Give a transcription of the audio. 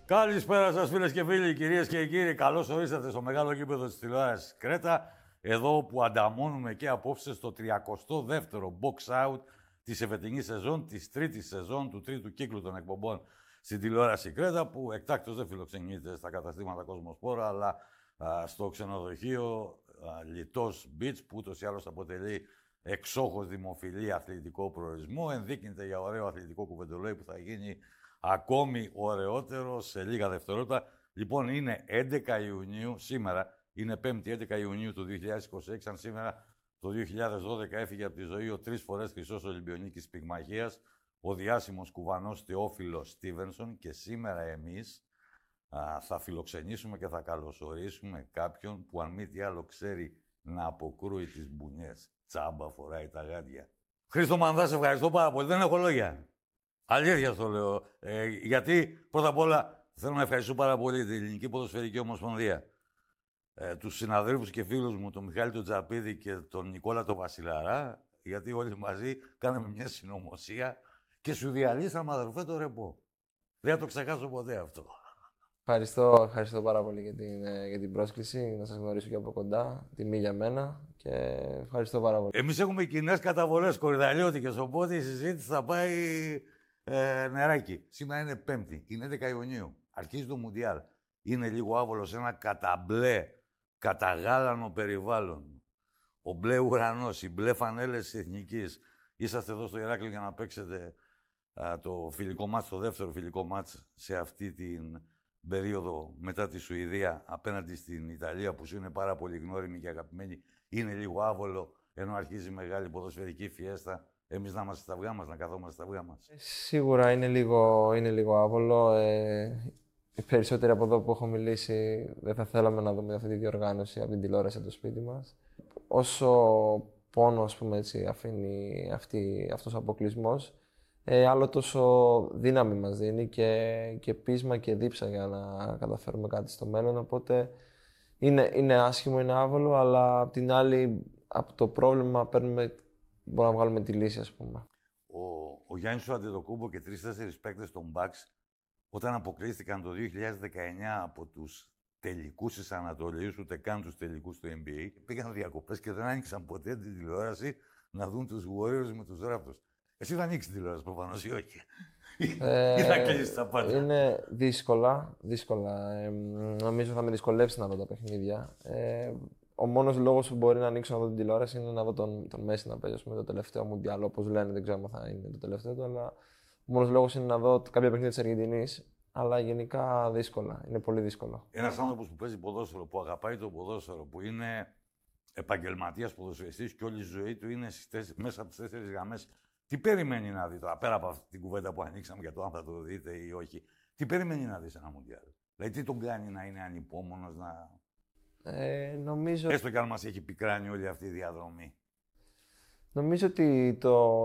Καλησπέρα σας φίλες και φίλοι, κυρίες και κύριοι. Καλώς ορίσατε στο μεγάλο γήπεδο της τηλεόρασης Κρέτα. Εδώ που ανταμώνουμε και απόψε στο 32ο box out της εφετινής σεζόν, της τρίτης σεζόν, του τρίτου κύκλου των εκπομπών στην τηλεόραση Κρέτα, που εκτάκτως δεν φιλοξενείται στα καταστήματα Κοσμοσπόρα, αλλά στο ξενοδοχείο Λιτός Beach, που ούτως ή άλλως αποτελεί εξόχως δημοφιλή αθλητικό προορισμό. Ενδείκνυται για ωραίο αθλητικό κουβεντολόι που θα γίνει ακόμη ωραιότερο σε λίγα δευτερόλεπτα. Λοιπόν, είναι 11 Ιουνίου, σήμερα, είναι 5η 11 Ιουνίου του 2026, αν σήμερα το 2012 έφυγε από τη ζωή ο 3 φορές χρυσός Ολυμπιονίκης πυγμαχίας, ο διάσημος κουβανός Θεόφιλος Στίβενσον, και σήμερα εμείς θα φιλοξενήσουμε και θα καλωσορίσουμε κάποιον που αν μη τι άλλο ξέρει να αποκρούει τις μπουνιές. Τσάμπα φοράει τα γάντια. Χρήστο Μανδά, σε ευχαριστώ πάρα πολύ. Δεν έχω λόγια. Αλήθεια το λέω. Γιατί πρώτα απ' όλα θέλω να ευχαριστήσω πάρα πολύ την Ελληνική Ποδοσφαιρική Ομοσπονδία. Τους συναδέλφους και φίλους μου, τον Μιχάλη τον Τζαπίδη και τον Νικόλα τον Βασιλαρά, γιατί όλοι μαζί κάναμε μια συνωμοσία και σου διαλύσαμε, αδερφέ, το ρεπό. Δεν θα το ξεχάσω ποτέ αυτό. Ευχαριστώ πάρα πολύ για την πρόσκληση, να σας γνωρίσω και από κοντά, τιμή για μένα και ευχαριστώ πάρα πολύ. Εμείς έχουμε κοινές καταβολές κορυδαλιώτικες, οπότε η συζήτηση θα πάει νεράκι. Σήμερα είναι Πέμπτη, είναι 11 Ιουνίου, αρχίζει το Μουντιάλ. Είναι λίγο άβολο σε ένα καταμπλέ, καταγάλανο περιβάλλον. Ο μπλε ουρανός, οι μπλε φανέλες της Εθνικής. Είσαστε εδώ στο Ηράκλειο για να παίξετε το φιλικό μάτς, το δεύτερο φιλικό μάτς σε αυτή την περίοδο μετά τη Σουηδία απέναντι στην Ιταλία, που σου είναι πάρα πολύ γνώριμη και αγαπημένη. Είναι λίγο άβολο, ενώ αρχίζει η μεγάλη ποδοσφαιρική φιέστα. Εμείς να είμαστε στα αυγά μας, να καθόμαστε στα αυγά μας. Σίγουρα είναι λίγο άβολο. Οι περισσότεροι από εδώ που έχω μιλήσει δεν θα θέλαμε να δούμε αυτή τη διοργάνωση από την τηλεόραση από το σπίτι μας. Όσο πόνο, ας πούμε έτσι, αφήνει αυτός ο αποκλεισμός, άλλο τόσο δύναμη μας δίνει και πείσμα και δίψα για να καταφέρουμε κάτι στο μέλλον. Οπότε είναι άσχημο, είναι άβολο, αλλά απ' την άλλη, από το πρόβλημα μπορούμε να βγάλουμε τη λύση, ας πούμε. Ο Γιάννης Αντετοκούμπο και 3-4 παίκτες των Bucks, όταν αποκλείστηκαν το 2019 από τους τελικούς της Ανατολής, ούτε καν τους τελικούς του NBA, πήγαν διακοπές και δεν άνοιξαν ποτέ την τηλεόραση να δουν τους Warriors με τους Raptors. Εσύ θα ανοίξεις την τηλεόραση προφανώς ή όχι? Ή θα κλείσεις τα πάντα? Είναι δύσκολα. Νομίζω θα με δυσκολεύσει να δω τα παιχνίδια. Ο μόνος λόγος που μπορεί να ανοίξω να δω την τηλεόραση είναι να δω τον Μέση να παίζει με το τελευταίο Μουντιάλ, όπως λένε. Δεν ξέρω αν θα είναι το τελευταίο του, αλλά ο μόνος λόγος είναι να δω κάποια παιχνίδια της Αργεντινής. Αλλά γενικά δύσκολα. Είναι πολύ δύσκολο. Ένας άνθρωπος που παίζει ποδόσφαιρο, που αγαπάει το ποδόσφαιρο, που είναι επαγγελματίας ποδοσφαιριστής και όλη η ζωή του είναι μέσα από τις 4 γραμμές. Τι περιμένει να δει τώρα, πέρα από αυτή την κουβέντα που ανοίξαμε για το αν θα το δείτε ή όχι, τι περιμένει να δει σε ένα Μουντιάλ? Δηλαδή, τι τον κάνει να είναι ανυπόμονος, Νομίζω... Έστω κι αν μας έχει πικράνει όλη αυτή η διαδρομή. Νομίζω ότι το